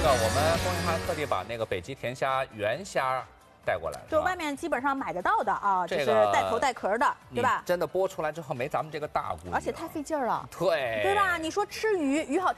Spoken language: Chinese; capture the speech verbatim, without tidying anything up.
个我们供应商特地把那个北极甜虾原虾带过来， 就外面基本上买得到的啊，就这是带头带壳的，对吧？ 真的剥出来之后没咱们这个大骨， 而且太费劲儿了， 对， 对吧？你说吃鱼，鱼好。